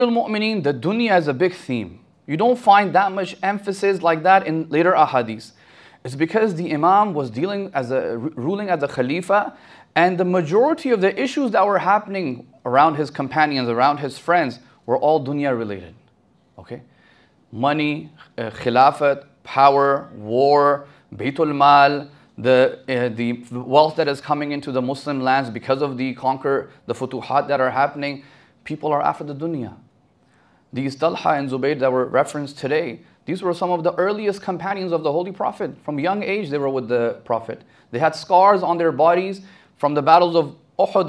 al-Mu'mineen, the dunya is a big theme. You don't find that much emphasis like that in later ahadith. It's because the Imam was ruling as a Khalifa, and the majority of the issues that were happening around his companions, around his friends, were all dunya related. Okay? Money, khilafat, power, war, Baytul Mal, the wealth that is coming into the Muslim lands because of the futuhat that are happening. People are after the dunya. These Talha and Zubayr that were referenced today, these were some of the earliest companions of the Holy Prophet. From young age they were with the Prophet. They had scars on their bodies from the battles of Uhud